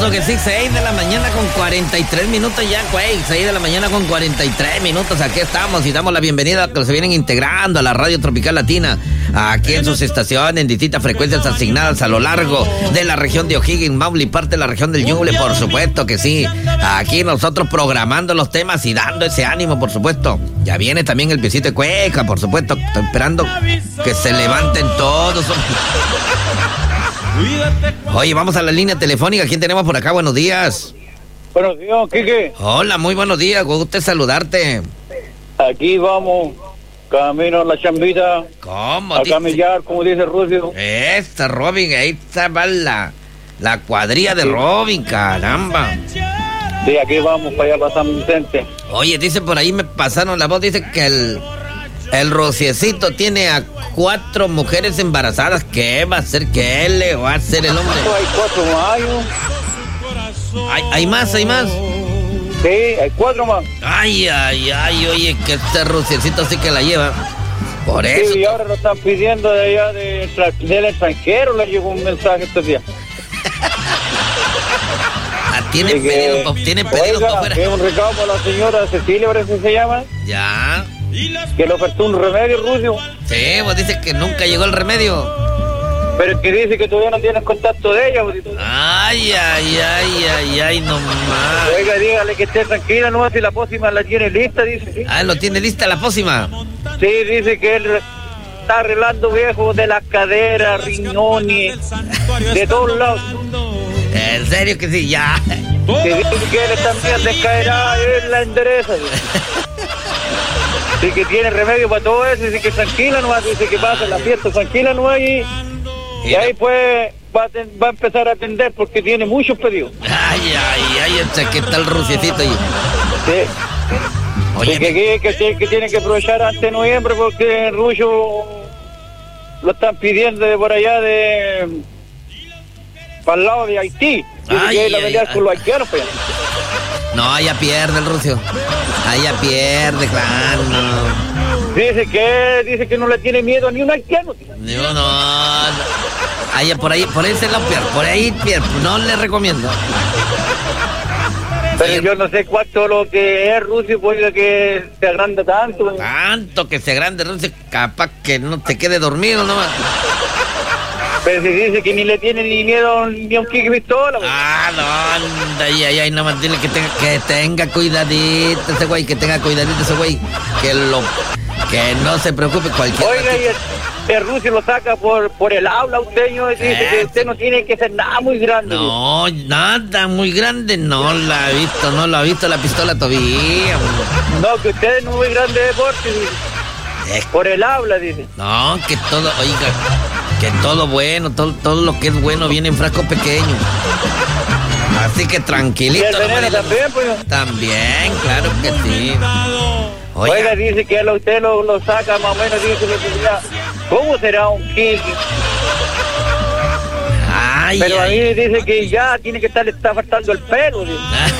Eso que sí, 6 de la mañana con 43 minutos ya, güey. 6 de la mañana con 43 minutos. Aquí estamos y damos la bienvenida a los que se vienen integrando a la Radio Tropical Latina. Aquí en sus estaciones, en distintas frecuencias asignadas a lo largo de la región de O'Higgins, Maule y parte de la región del Ñuble, por supuesto que sí. Aquí nosotros programando los temas y dando ese ánimo, por supuesto. Ya viene también el piecito de cueca, por supuesto. Estoy esperando que se levanten todos. Oye, vamos a la línea telefónica. ¿Quién tenemos por acá? Buenos días. Buenos días, Quique. Hola, muy buenos días. Gusto saludarte. Aquí vamos, camino a la chambita. ¿Cómo? A camellar, como dice Rucio. Esta, Robin, ahí está la cuadrilla de Robin, caramba. Sí, aquí vamos para allá, para San Vicente. Oye, dice por ahí, me pasaron la voz, dice que el Rociecito tiene a 4 mujeres embarazadas. ¿Qué va a hacer? ¿Qué le va a hacer el hombre? Hay 4 mayos. ¿Hay más? Sí, hay 4 más. Ay, oye, que este Rociecito sí que la lleva. Por eso. Sí, y ahora lo están pidiendo de allá del extranjero, le llegó un mensaje estos días. Tienen pedido para afuera. Es un recado para la señora Cecilia, parece que se llama. Ya. Que le ofertó un remedio, Rucio. Sí, pues dice que nunca llegó el remedio. Pero es que dice que todavía no tienes contacto de ella. Ay, no más. Oiga, dígale que esté tranquila, no, si la pócima la tiene lista, dice. Ah, ¿lo tiene lista la pócima? Sí, dice que él está arreglando viejos de las caderas, riñones, de todos lados. ¿En serio que sí? Ya. Que dice que él también se caerá, él la endereza. Dice que tiene remedio para todo eso, dice que tranquila nomás, dice que pasa la fiesta tranquila nomás y ahí pues va a empezar a atender porque tiene muchos pedidos. Ay, ¿qué tal Ruciecito? Sí. Oye, que tiene que aprovechar antes de noviembre porque el Rucho lo están pidiendo de por allá para el lado de Haití. Dice que la pelea con los haitianos, pues. No, allá pierde el Rucio. Allá pierde, claro. Dice que no le tiene miedo a ni un haitiano. No. Allá por ahí se la pierde. Por ahí pierde. No le recomiendo. Pero yo no sé cuánto lo que es Rucio, pues que se agranda tanto. Tanto que se agrande Rucio, capaz que no te quede dormido nomás. Pero si dice que ni le tiene ni miedo ni a un Quique pistola. Pues. No, anda, ay, nomás dile que tenga cuidadito ese güey, que no se preocupe cualquier. Oiga, y el Rucio lo saca por el aula usted, y dice que usted no tiene que ser nada muy grande. No, nada muy grande, no lo ha visto la pistola todavía. No, que usted no es muy grande de deporte, dice. Por el aula, dice. No, que todo, oiga, que todo bueno, todo lo que es bueno viene en frasco pequeño. Así que tranquilito. ¿Y el veneno también, pues? También, claro que sí. Oiga, dice que usted lo saca más o menos, dice que ¿cómo será un Quique? Pero a mí dice que ya tiene que le está faltando el pelo, dice.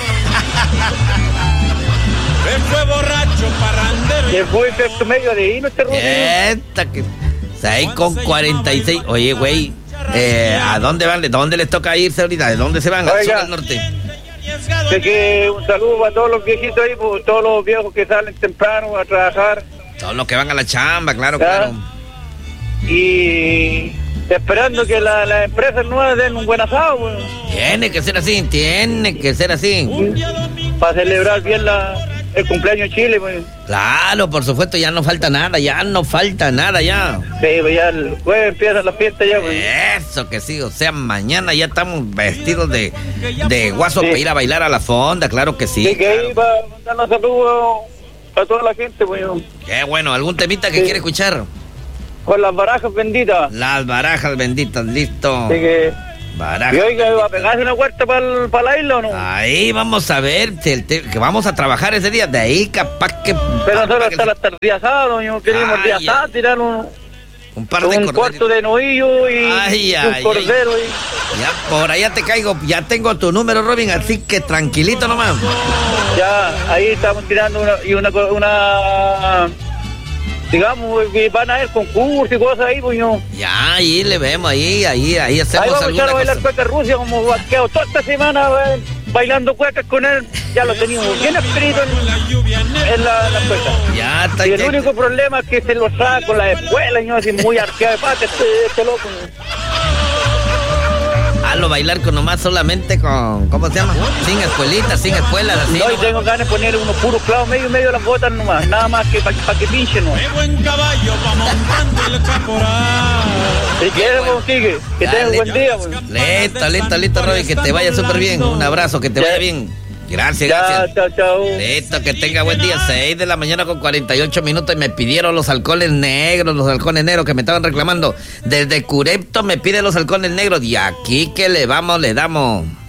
Se fue borracho, parrandero. Se fue efecto medio de hino este Rucio. Esta que 6:46. Oye, güey, ¿a dónde van? ¿De dónde les toca irse ahorita? ¿De dónde se van? ¿Al sur o al norte? Así que un saludo para todos los viejitos ahí, pues, todos los viejos que salen temprano a trabajar. Todos los que van a la chamba, claro. Y esperando que las empresas nuevas den un buen asado. Pues. Tiene que ser así. Para celebrar bien el cumpleaños en Chile, pues. Claro, por supuesto, ya no falta nada, ya. Sí, pues ya el jueves empiezan las fiestas ya, pues. Eso que sí, o sea, mañana ya estamos vestidos de guaso para ir a bailar a la fonda, claro que sí. Sí, que ahí va a mandar los saludos a toda la gente, pues. Qué bueno, ¿algún temita que quiere escuchar? Con las barajas benditas. Las barajas benditas, listo. Sí que... Barajas. Y oiga, ¿va a pegarse una huerta para la isla o no? Ahí vamos a ver, que vamos a trabajar ese día, de ahí capaz que... Pero nosotros hasta el día sábado, queríamos el día sábado tirar un cuarto de novillo y un cordero. Ya, por allá te caigo, ya tengo tu número, Robin, así que tranquilito nomás. Ya, ahí estamos tirando digamos, van a haber concursos y cosas ahí, pues yo. Ya, ahí le vemos, ahí hacemos ahí vamos a echar a bailar cosa. cueca Rusia, como quedado toda esta semana bailando cuecas con él. Ya lo teníamos bien escrito en la cueca. Ya está. Y el único problema es que se lo saca con la escuela, y yo así muy arqueado de pata, este loco. Hazlo bailar con nomás solamente con, ¿cómo se llama? Sin escuelitas, sin escuelas, así. No, y tengo ganas de poner unos puros clavos medio de las botas nomás, nada más que para que pinchen, ¿no? Qué buen caballo va montando el caporal. Si quieres, pues, sigue. Que tengas un buen día, pues. Listo, Robby, que te vaya súper bien. Un abrazo, que te vaya bien. Gracias. Chao. Listo, que tenga buen día. 6 de la mañana con 48 minutos y me pidieron los halcones negros que me estaban reclamando. Desde Curepto me piden los halcones negros y aquí que le damos.